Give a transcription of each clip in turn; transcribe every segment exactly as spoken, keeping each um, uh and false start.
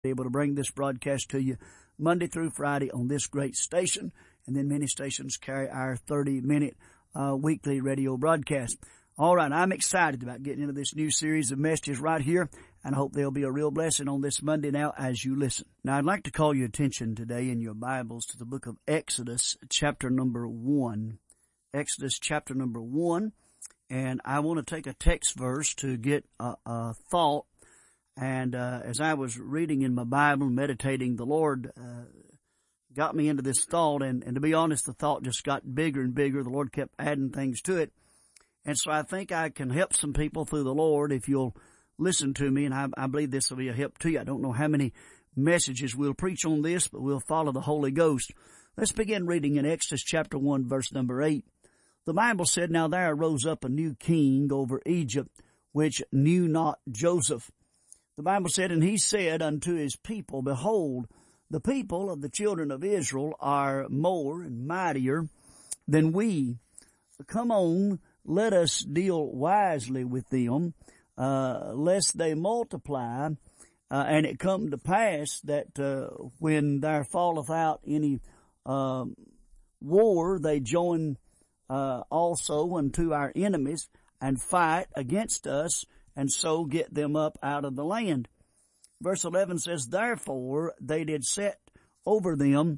able to bring this broadcast to you Monday through Friday on this great station, and then many stations carry our thirty-minute uh, weekly radio broadcast. All right, I'm excited about getting into this new series of messages right here, and I hope they'll be a real blessing on this Monday now as you listen. Now, I'd like to call your attention today in your Bibles to the book of Exodus, chapter number one. Exodus, chapter number one, and I want to take a text verse to get a, a thought. And uh, as I was reading in my Bible, meditating, the Lord uh, got me into this thought, and, and to be honest, the thought just got bigger and bigger. The Lord kept adding things to it. And so I think I can help some people through the Lord if you'll listen to me, and I, I believe this will be a help to you. I don't know how many messages we'll preach on this, but we'll follow the Holy Ghost. Let's begin reading in Exodus chapter one, verse number eight. The Bible said, "Now there arose up a new king over Egypt, which knew not Joseph. The Bible said, and he said unto his people, Behold, the people of the children of Israel are more and mightier than we. Come on, let us deal wisely with them, uh, lest they multiply. Uh, and it come to pass that uh, when there falleth out any uh, war, they join uh, also unto our enemies and fight against us, and so get them up out of the land." Verse eleven says, "Therefore they did set over them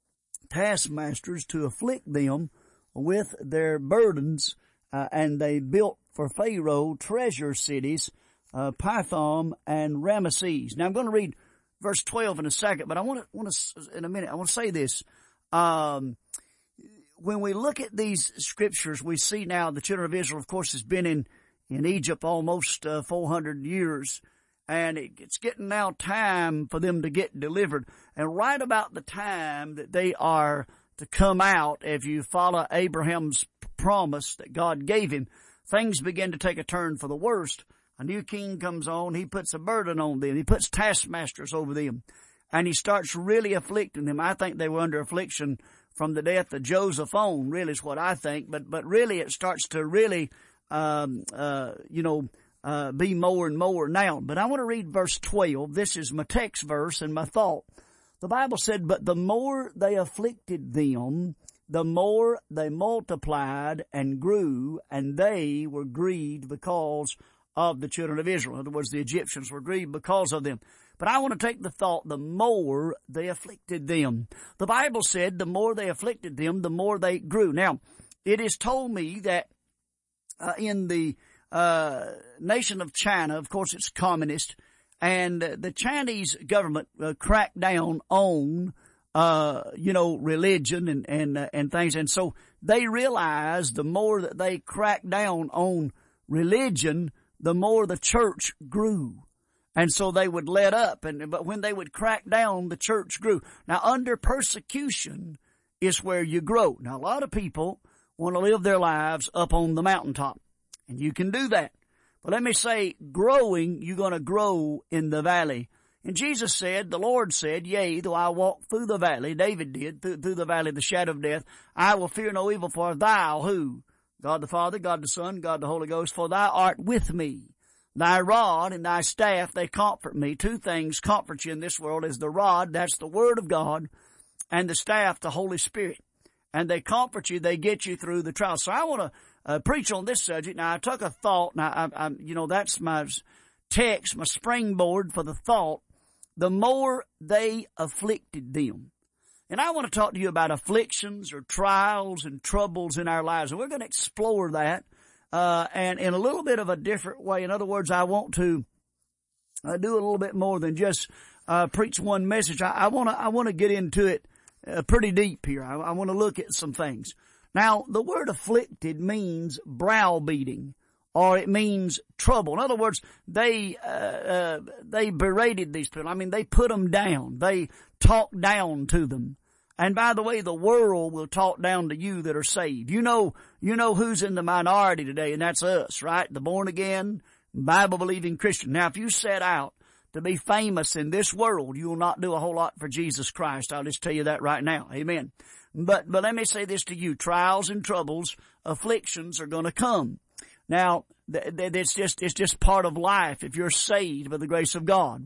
taskmasters to afflict them with their burdens, uh, and they built for Pharaoh treasure cities, uh, Pithom and Ramesses." Now I'm going to read verse twelve in a second, but I want to, want to in a minute, I want to say this. Um, when we look at these scriptures, we see now the children of Israel, of course, has been in in Egypt almost uh, four hundred years, and it, it's getting now time for them to get delivered. And right about the time that they are to come out, if you follow Abraham's promise that God gave him, things begin to take a turn for the worst. A new king comes on, he puts a burden on them, he puts taskmasters over them, and he starts really afflicting them. I think they were under affliction from the death of Joseph on, really is what I think, but, but really it starts to really Um, uh, you know, uh, be more and more now. But I want to read verse twelve. This is my text verse and my thought. The Bible said, "But the more they afflicted them, the more they multiplied and grew, and they were grieved because of the children of Israel." In other words, the Egyptians were grieved because of them. But I want to take the thought, the more they afflicted them. The Bible said the more they afflicted them, the more they grew. Now, it is told me that Uh, in the uh, nation of China, of course it's communist, and uh, the Chinese government uh, cracked down on, uh, you know, religion and and uh, and things, and so they realized the more that they cracked down on religion, the more the church grew, and so they would let up, and but when they would crack down, the church grew. Now, under persecution is where you grow. Now, a lot of people want to live their lives up on the mountaintop, and you can do that. But let me say, growing, you're going to grow in the valley. And Jesus said, the Lord said, "Yea, though I walk through the valley," David did, through, through the valley of the shadow of death, "I will fear no evil, for thou," who? God the Father, God the Son, God the Holy Ghost, "for thou art with me. Thy rod and thy staff, they comfort me." Two things comfort you in this world is the rod, that's the Word of God, and the staff, the Holy Spirit. And they comfort you, they get you through the trial. So I want to uh, preach on this subject. Now, I took a thought, now, I, I, you know, that's my text, my springboard for the thought. The more they afflicted them. And I want to talk to you about afflictions or trials and troubles in our lives. And we're going to explore that, uh, and in a little bit of a different way. In other words, I want to uh, do a little bit more than just uh, preach one message. I, I want to, I want to get into it Uh, pretty deep here. I, I want to look at some things. Now, the word afflicted means browbeating, or it means trouble. In other words, they uh, uh, they berated these people. I mean, they put them down. They talked down to them. And by the way, the world will talk down to you that are saved. You know, you know who's in the minority today, and that's us, right? The born again, Bible-believing Christian. Now, if you set out to be famous in this world, you will not do a whole lot for Jesus Christ. I'll just tell you that right now. Amen. But, but let me say this to you. Trials and troubles, afflictions are going to come. Now, th- th- it's just, it's just part of life if you're saved by the grace of God.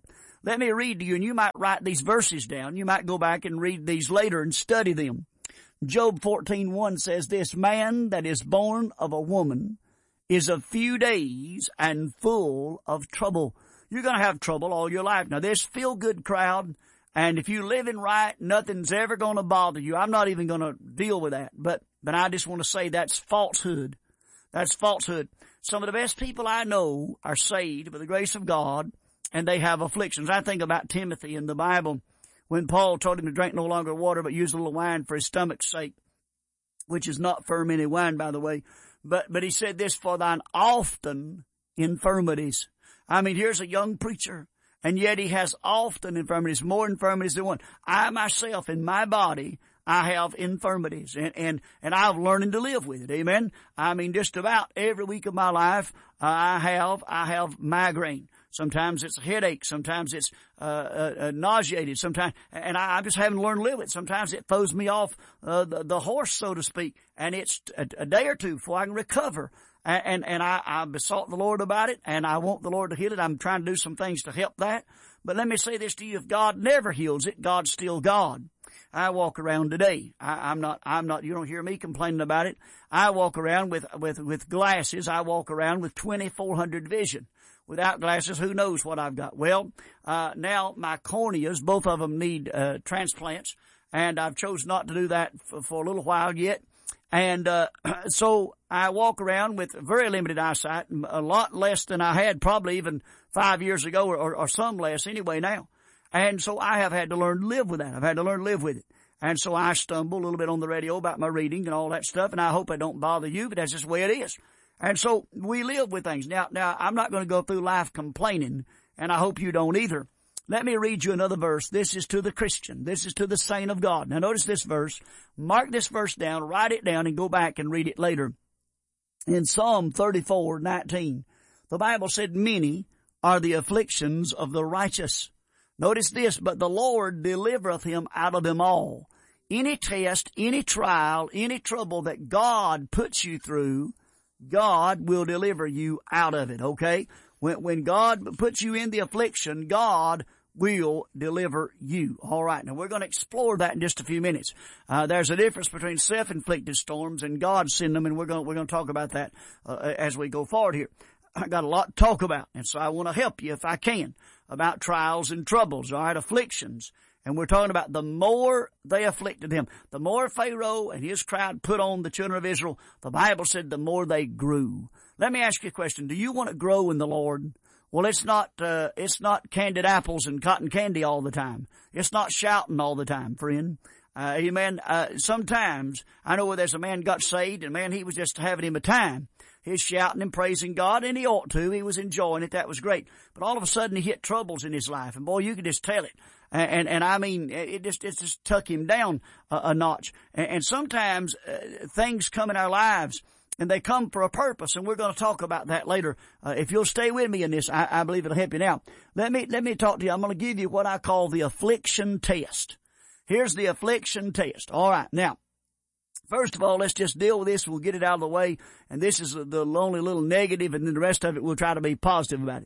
Let me read to you, and you might write these verses down. You might go back and read these later and study them. Job fourteen one says this, man that is born of a woman is a few days and full of trouble. You're going to have trouble all your life. Now, this feel-good crowd, and if you living right, nothing's ever going to bother you. I'm not even going to deal with that. But, but I just want to say that's falsehood. That's falsehood. Some of the best people I know are saved by the grace of God, and they have afflictions. I think about Timothy in the Bible when Paul told him to drink no longer water but use a little wine for his stomach's sake, which is not fermented wine, by the way. But, but he said this, for thine often infirmities. I mean, here's a young preacher, and yet he has often infirmities, more infirmities than one. I myself, in my body, I have infirmities, and, and, and I'm learning to live with it. Amen. I mean, just about every week of my life, uh, I have, I have migraine. Sometimes it's a headache. Sometimes it's, uh, uh, uh nauseated. Sometimes, and I, I'm just having to learn to live with it. Sometimes it throws me off, uh, the, the horse, so to speak, and it's a, a day or two before I can recover. And, and, and I, I besought the Lord about it, and I want the Lord to heal it. I'm trying to do some things to help that. But let me say this to you, if God never heals it, God's still God. I walk around today. I, I'm not, I'm not, you don't hear me complaining about it. I walk around with, with, with glasses. I walk around with twenty-four hundred vision. Without glasses, who knows what I've got? Well, uh, now my corneas, both of them need, uh, transplants, and I've chosen not to do that for, for a little while yet. And, uh, so I walk around with very limited eyesight, a lot less than I had probably even five years ago or, or, or some less anyway now. And so I have had to learn to live with that. I've had to learn to live with it. And so I stumble a little bit on the radio about my reading and all that stuff, and I hope I don't bother you, but that's just the way it is. And so we live with things. Now, now I'm not going to go through life complaining, and I hope you don't either. Let me read you another verse. This is to the Christian. This is to the saint of God. Now notice this verse. Mark this verse down, write it down, and go back and read it later. In Psalm thirty-four nineteen, the Bible said, many are the afflictions of the righteous. Notice this, but the Lord delivereth him out of them all. Any test, any trial, any trouble that God puts you through, God will deliver you out of it, okay? When, when God puts you in the affliction, God will deliver you. All right, now we're going to explore that in just a few minutes. Uh, there's a difference between self-inflicted storms and God sending them, and we're going, we're going to talk about that uh, as we go forward here. I got a lot to talk about, and so I want to help you if I can about trials and troubles, all right, afflictions. And we're talking about the more they afflicted him, the more Pharaoh and his crowd put on the children of Israel, the Bible said the more they grew. Let me ask you a question. Do you want to grow in the Lord? Well, it's not, uh, it's not candied apples and cotton candy all the time. It's not shouting all the time, friend. Uh, amen. Uh, sometimes, I know where there's a man got saved, and man, he was just having him a time. He's shouting and praising God, and he ought to. He was enjoying it. That was great. But all of a sudden, he hit troubles in his life, and boy, you could just tell it. And, and, and I mean, it just, it just took him down a, a notch. And, and sometimes, uh, things come in our lives, and they come for a purpose, and we're going to talk about that later. Uh, if you'll stay with me in this, I, I believe it'll help you. Now, let me, let me talk to you. I'm going to give you what I call the affliction test. Here's the affliction test. All right. Now, first of all, let's just deal with this. We'll get it out of the way. And this is the only little negative, and then the rest of it, we'll try to be positive about it.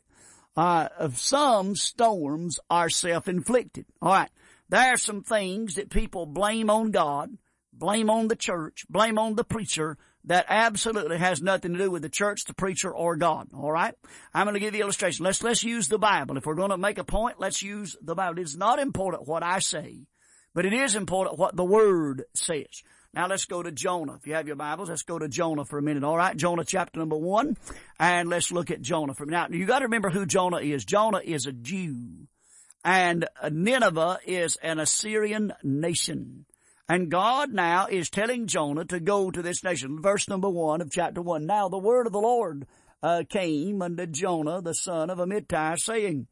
Uh, some storms are self-inflicted. All right. There are some things that people blame on God, blame on the church, blame on the preacher, that absolutely has nothing to do with the church, the preacher, or God. All right? I'm going to give you an illustration. Let's, let's use the Bible. If we're going to make a point, let's use the Bible. It's not important what I say, but it is important what the Word says. Now let's go to Jonah. If you have your Bibles, let's go to Jonah for a minute. All right? Jonah chapter number one. And let's look at Jonah for a minute. Now, you got to remember who Jonah is. Jonah is a Jew. And Nineveh is an Assyrian nation. And God now is telling Jonah to go to this nation. Verse number one of chapter one. Now the word of the Lord uh, came unto Jonah, the son of Amittai, saying,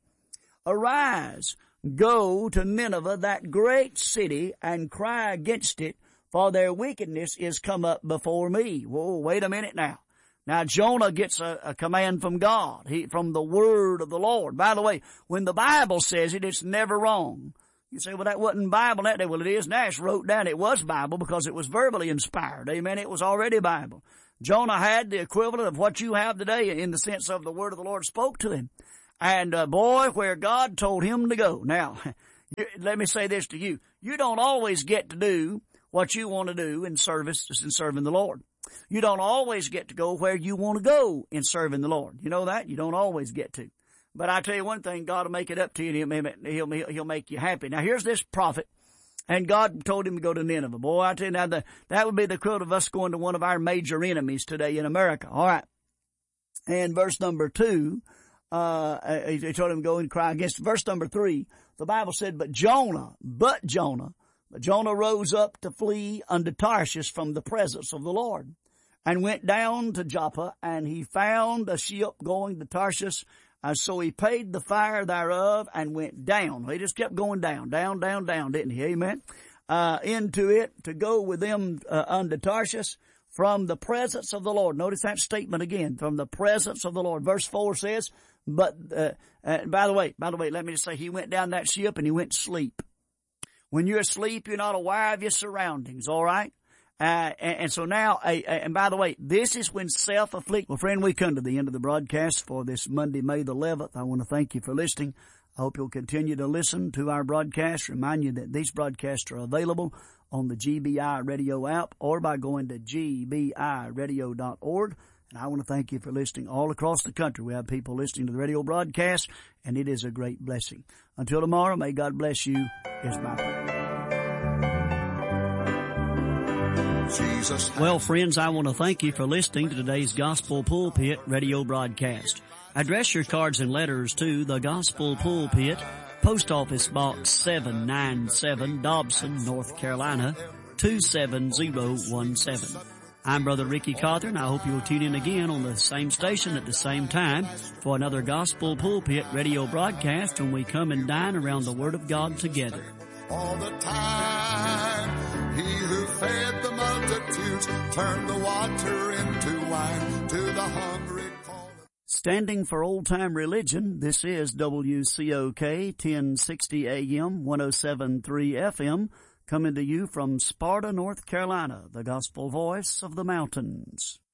Arise, go to Nineveh, that great city, and cry against it, for their wickedness is come up before me. Whoa, wait a minute now. Now Jonah gets a, a command from God, he, from the word of the Lord. By the way, when the Bible says it, it's never wrong. You say, well, that wasn't Bible that day. Well, it is now. It's wrote down. It was Bible because it was verbally inspired. Amen. It was already Bible. Jonah had the equivalent of what you have today in the sense of the word of the Lord spoke to him. And, uh, boy, where God told him to go. Now, let me say this to you. You don't always get to do what you want to do in service, in serving the Lord. You don't always get to go where you want to go in serving the Lord. You know that? You don't always get to. But I tell you one thing, God will make it up to you, and he'll, he'll, he'll make you happy. Now here's this prophet, and God told him to go to Nineveh. Boy, I tell you now, the, that would be the equivalent of us going to one of our major enemies today in America. All right. And verse number two, uh, he told him to go and cry against. Verse number three, the Bible said, but Jonah, but Jonah, but Jonah rose up to flee unto Tarshish from the presence of the Lord, and went down to Joppa, and he found a ship going to Tarshish. And so he paid the fare thereof and went down. He just kept going down, down, down, down, didn't he? Amen. Uh, into it to go with them uh, unto Tarshish from the presence of the Lord. Notice that statement again, from the presence of the Lord. Verse four says, but, uh, uh, by the way, by the way, let me just say, he went down that ship and he went to sleep. When you're asleep, you're not aware of your surroundings, all right? Uh, and, and so now, uh, and by the way, this is when self-afflict. Well, friend, we come to the end of the broadcast for this Monday, May the eleventh. I want to thank you for listening. I hope you'll continue to listen to our broadcast. Remind you that these broadcasts are available on the G B I Radio app or by going to G B I radio dot org. And I want to thank you for listening all across the country. We have people listening to the radio broadcast, and it is a great blessing. Until tomorrow, may God bless you. Is my prayer. Jesus. Well, friends, I want to thank you for listening to today's Gospel Pulpit radio broadcast. Address your cards and letters to the Gospel Pulpit, Post Office Box seven ninety-seven, Dobson, North Carolina, two seven zero one seven. I'm Brother Ricky Cawthorn. I hope you'll tune in again on the same station at the same time for another Gospel Pulpit radio broadcast when we come and dine around the Word of God together. All the time, he who fed the multitudes turned the water into wine to the hungry. Standing for old-time religion, this is W C O K ten sixty A M, one oh seven point three F M, coming to you from Sparta, North Carolina, the gospel voice of the mountains.